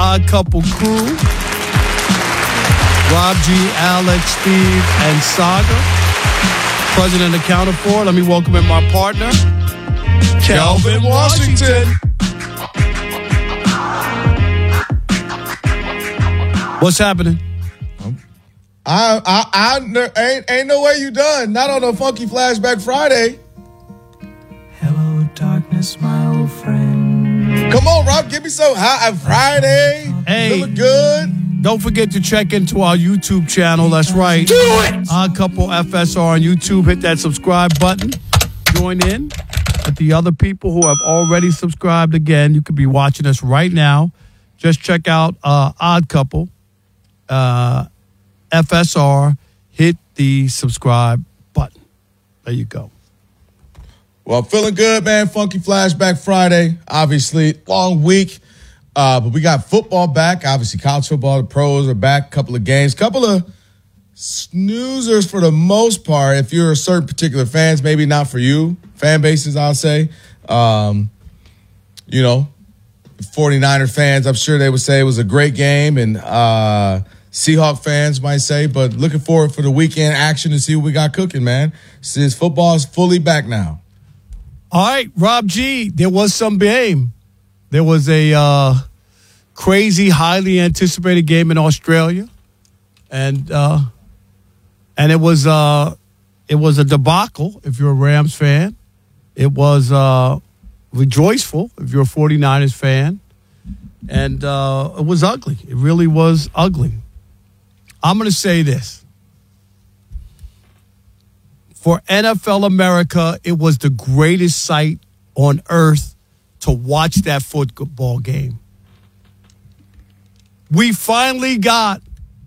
Odd Couple crew. Rob G, Alex, Steve, and Saga. President accounted for. Let me welcome in my partner, Calvin Washington. What's happening? I ain't no way you done. Not on a Funky Flashback Friday. Hello, darkness, my old friend. Come on, Rob, give me some high Friday. Hey, feeling good. Don't forget to check into our YouTube channel. That's right. Do it. Odd Couple FSR on YouTube. Hit that subscribe button. Join in with the other people who have already subscribed. Again, you could be watching us right now. Just check out Odd Couple. FSR, hit the subscribe button. There you go. Well, feeling good, man. Funky Flashback Friday. Obviously, long week. But we got football back. Obviously, college football, the pros are back. Couple of games. Couple of snoozers for the most part. If you're a certain particular fans, maybe not for you. Fan bases, I'll say. 49er fans, I'm sure they would say it was a great game. And Seahawk fans might say, but looking forward for the weekend action to see what we got cooking, man. Since football is fully back now. All right, Rob G, there was some game. There was a crazy, highly anticipated game in Australia. And it was a debacle if you're a Rams fan. It was rejoiceful if you're a 49ers fan. And it was ugly. It really was ugly. I'm going to say this. For NFL America, it was the greatest sight on earth to watch that football game. We finally got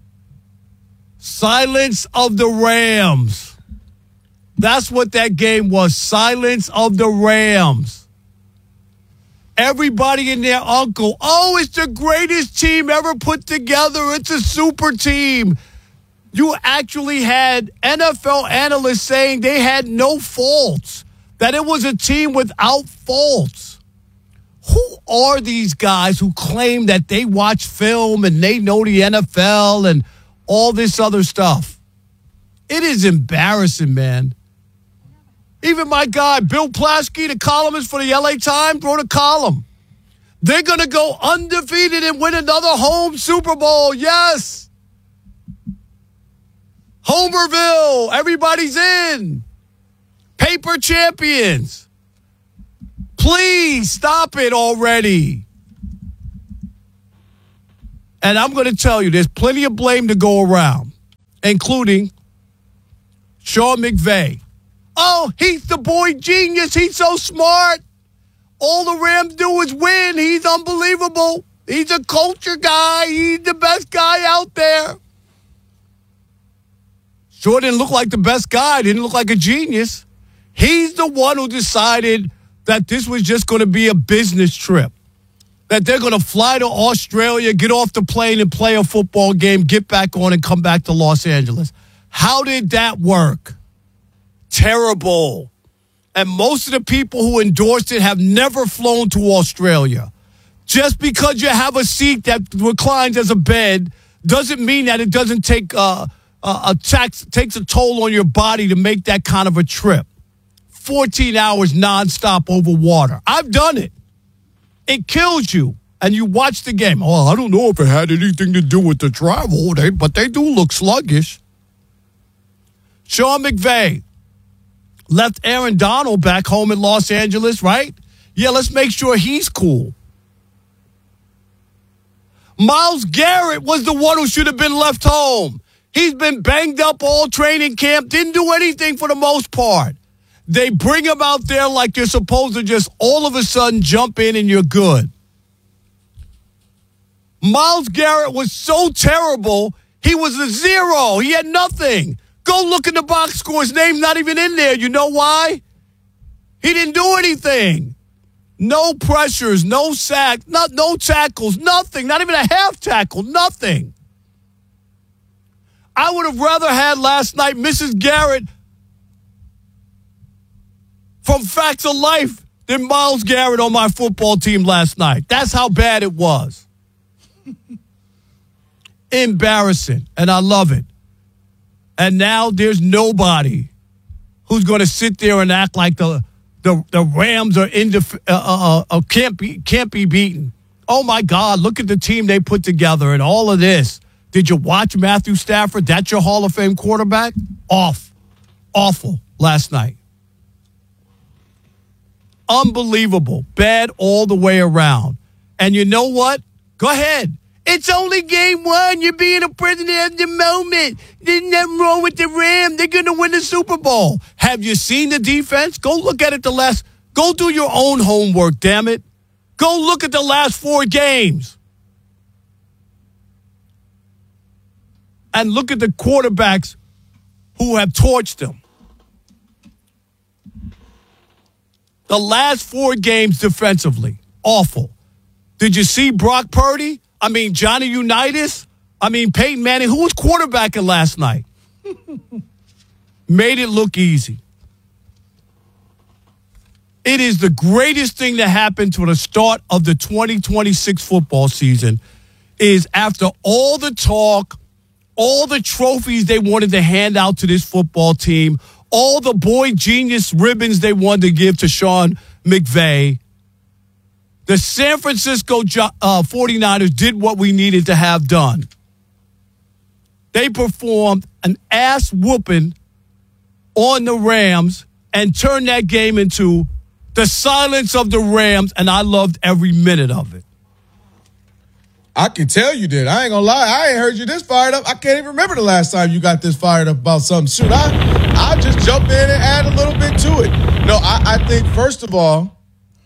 silence of the Rams. That's what that game was, silence of the Rams. Everybody and their uncle, oh, it's the greatest team ever put together. It's a super team. You actually had NFL analysts saying they had no faults, that it was a team without faults. Who are these guys who claim that they watch film and they know the NFL and all this other stuff? It is embarrassing, man. Even my guy, Bill Plaschke, the columnist for the LA Times, wrote a column. They're going to go undefeated and win another home Super Bowl. Yes. Homerville, everybody's in. Paper champions. Please stop it already. And I'm going to tell you, there's plenty of blame to go around, including Sean McVay. Oh, he's the boy genius. He's so smart. All the Rams do is win. He's unbelievable. He's a culture guy. He's the best guy out there. Sure didn't look like the best guy. Didn't look like a genius. He's the one who decided that this was just going to be a business trip. That they're going to fly to Australia, get off the plane and play a football game, get back on and come back to Los Angeles. How did that work? Terrible. And most of the people who endorsed it have never flown to Australia. Just because you have a seat that reclines as a bed doesn't mean that it doesn't take takes a toll on your body to make that kind of a trip. 14 hours nonstop over water. I've done it. It kills you. And you watch the game. Oh, I don't know if it had anything to do with the travel, but they do look sluggish. Sean McVay left Aaron Donald back home in Los Angeles, right? Yeah, let's make sure he's cool. Myles Garrett was the one who should have been left home. He's been banged up all training camp, didn't do anything for the most part. They bring him out there like you're supposed to just all of a sudden jump in and you're good. Myles Garrett was so terrible, he was a zero. He had nothing. Go look at the box score. His name's not even in there. You know why? He didn't do anything. No pressures, no sacks, no tackles, nothing. Not even a half tackle, nothing. I would have rather had last night Mrs. Garrett from Facts of Life than Myles Garrett on my football team last night. That's how bad it was. Embarrassing, and I love it. And now there's nobody who's going to sit there and act like the Rams are can't be beaten. Oh my God! Look at the team they put together and all of this. Did you watch Matthew Stafford? That's your Hall of Fame quarterback. Awful last night. Unbelievable, bad all the way around. And you know what? Go ahead. It's only game one. You're being a prisoner of the moment. There's nothing wrong with the Rams. They're going to win the Super Bowl. Have you seen the defense? Go look at it Go do your own homework, damn it. Go look at the last 4 games. And look at the quarterbacks who have torched them. The last 4 games defensively, awful. Did you see Brock Purdy? I mean, Johnny Unitas? I mean, Peyton Manning, who was quarterbacking last night? Made it look easy. It is the greatest thing that happened to the start of the 2026 football season is after all the talk, all the trophies they wanted to hand out to this football team, all the boy genius ribbons they wanted to give to Sean McVay, the San Francisco 49ers did what we needed to have done. They performed an ass whooping on the Rams and turned that game into the silence of the Rams, and I loved every minute of it. I can tell you did. I ain't gonna lie. I ain't heard you this fired up. I can't even remember the last time you got this fired up about something. Shoot, I'll just jump in and add a little bit to it. No, I think, first of all,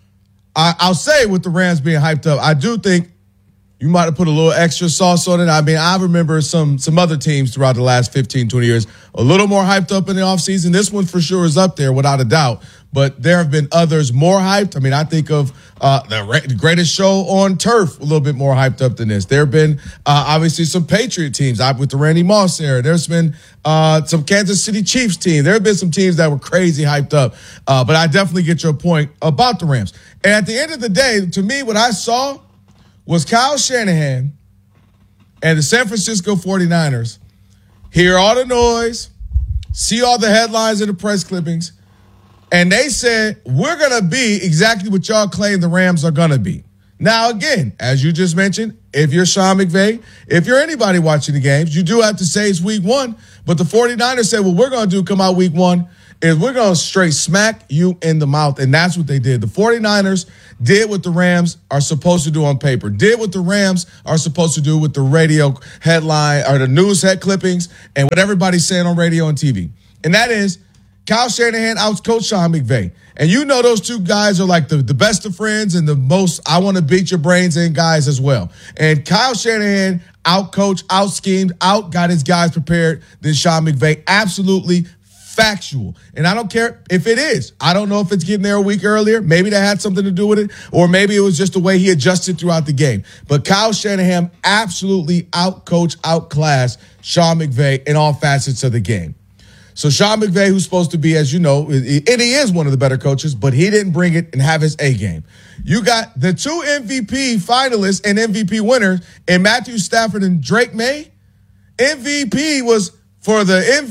I'll say with the Rams being hyped up, I do think you might have put a little extra sauce on it. I mean, I remember some other teams throughout the last 15, 20 years a little more hyped up in the offseason. This one for sure is up there without a doubt. But there have been others more hyped. I mean, I think of the greatest show on turf, a little bit more hyped up than this. There have been obviously some Patriot teams with the Randy Moss era. There's been some Kansas City Chiefs teams. There have been some teams that were crazy hyped up. But I definitely get your point about the Rams. And at the end of the day, to me, what I saw was Kyle Shanahan and the San Francisco 49ers hear all the noise, see all the headlines and the press clippings, and they said, we're going to be exactly what y'all claim the Rams are going to be. Now, again, as you just mentioned, if you're Sean McVay, if you're anybody watching the games, you do have to say it's week 1. But the 49ers said, what we're going to do come out week 1 is we're going to straight smack you in the mouth. And that's what they did. The 49ers did what the Rams are supposed to do on paper, did what the Rams are supposed to do with the radio headline or the news head clippings and what everybody's saying on radio and TV. And that is Kyle Shanahan outcoached Sean McVay. And you know those two guys are like the best of friends and the most I want to beat your brains in guys as well. And Kyle Shanahan outcoached, out-schemed, got his guys prepared than Sean McVay. Absolutely factual. And I don't care if it is. I don't know if it's getting there a week earlier. Maybe that had something to do with it. Or maybe it was just the way he adjusted throughout the game. But Kyle Shanahan absolutely outcoached, outclassed Sean McVay in all facets of the game. So Sean McVay, who's supposed to be, as you know, and he is one of the better coaches, but he didn't bring it and have his A game. You got the 2 MVP finalists and MVP winners in Matthew Stafford and Drake May. MVP was for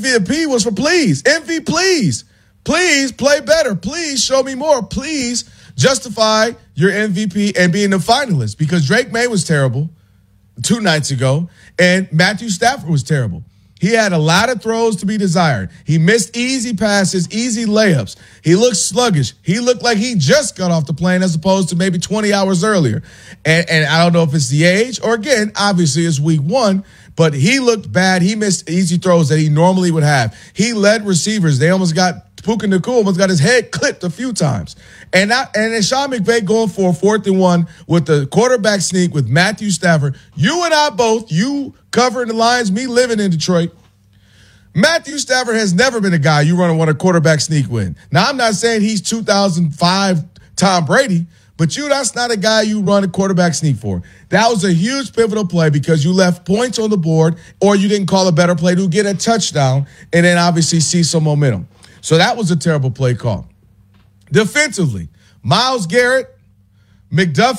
please. MVP, please. Please play better. Please show me more. Please justify your MVP and being the finalist, because Drake May was terrible 2 nights ago and Matthew Stafford was terrible. He had a lot of throws to be desired. He missed easy passes, easy layups. He looked sluggish. He looked like he just got off the plane as opposed to maybe 20 hours earlier. And I don't know if it's the age or, again, obviously it's week 1, but he looked bad. He missed easy throws that he normally would have. He led receivers. They almost got Puka Nacua almost got his head clipped a few times. And then Sean McVay going for a 4th and 1 with the quarterback sneak with Matthew Stafford. You and I both, you covering the Lions, me living in Detroit. Matthew Stafford has never been a guy you want a quarterback sneak with. Now, I'm not saying he's 2005 Tom Brady, but that's not a guy you run a quarterback sneak for. That was a huge pivotal play because you left points on the board or you didn't call a better play to get a touchdown and then obviously see some momentum. So that was a terrible play call. Defensively, Myles Garrett, McDuffie,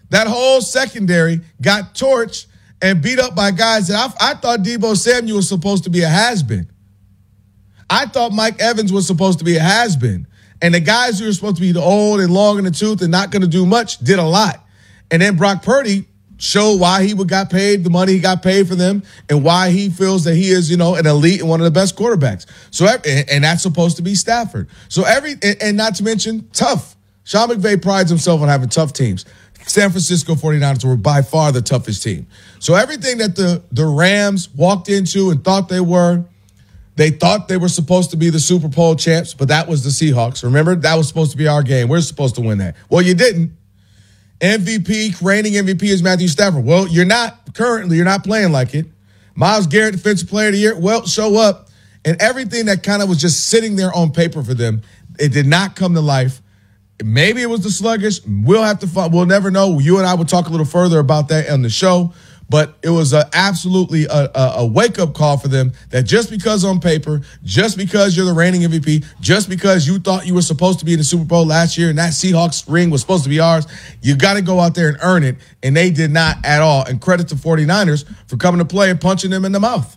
That whole secondary got torched and beat up by guys that I thought Deebo Samuel was supposed to be a has-been. I thought Mike Evans was supposed to be a has-been. And the guys who are supposed to be the old and long in the tooth and not going to do much did a lot. And then Brock Purdy showed why he got paid the money he got paid for them and why he feels that he is, an elite and one of the best quarterbacks. So, and that's supposed to be Stafford. So and not to mention tough. Sean McVay prides himself on having tough teams. San Francisco 49ers were by far the toughest team. So everything that the Rams walked into and thought they thought they were supposed to be the Super Bowl champs, but that was the Seahawks. Remember, that was supposed to be our game. We're supposed to win that. Well, you didn't. Reigning MVP is Matthew Stafford. Well, you're not playing like it. Myles Garrett, Defensive Player of the Year, well, show up. And everything that kind of was just sitting there on paper for them, it did not come to life. Maybe it was the sluggish. We'll never know. You and I will talk a little further about that on the show. But it was absolutely a wake-up call for them that just because on paper, just because you're the reigning MVP, just because you thought you were supposed to be in the Super Bowl last year and that Seahawks ring was supposed to be ours, you got to go out there and earn it. And they did not at all. And credit to 49ers for coming to play and punching them in the mouth.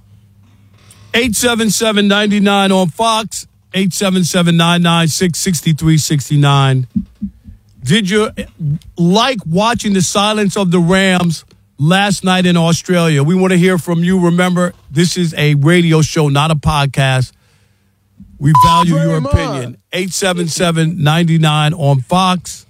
877-99 on Fox, 877-996-6369. Did you like watching the silence of the Rams last night in Australia? We want to hear from you. Remember, this is a radio show, not a podcast. We value your opinion. 877-99 on Fox,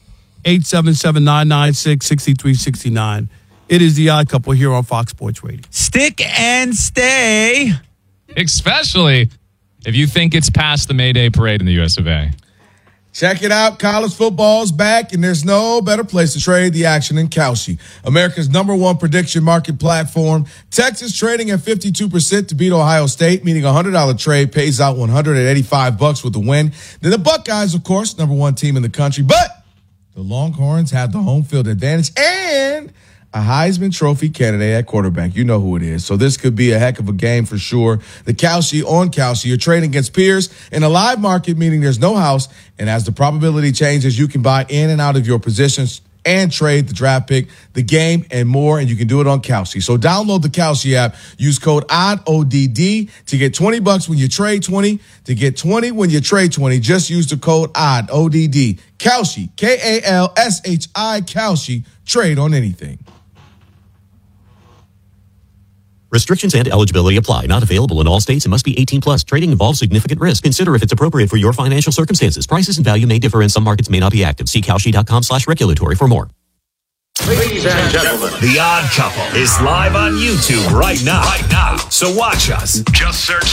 877-996-6369. It is the Odd Couple here on Fox Sports Radio. Stick and stay. Especially if you think it's past the May Day parade in the US of A. Check it out. College football's back, and there's no better place to trade the action than Kalshi, America's #1 prediction market platform. Texas trading at 52% to beat Ohio State, meaning a $100 trade pays out $185 with the win. Then the Buckeyes, of course, #1 team in the country, but the Longhorns have the home field advantage and a Heisman Trophy candidate at quarterback. You know who it is. So this could be a heck of a game for sure. The Kalshi on Kalshi. You're trading against peers in a live market, meaning there's no house. And as the probability changes, you can buy in and out of your positions and trade the draft pick, the game, and more. And you can do it on Kalshi. So download the Kalshi app. Use code ODD to get $20 when you trade 20. To get 20 when you trade 20, just use the code ODD. Kalshi, Kalshi, Kalshi. Trade on anything. Restrictions and eligibility apply. Not available in all states and must be 18 plus. Trading involves significant risk. Consider if it's appropriate for your financial circumstances. Prices and value may differ and some markets may not be active. See Kalshi.com/regulatory for more. Ladies and gentlemen, The Odd Couple is live on YouTube right now. So watch us. Just search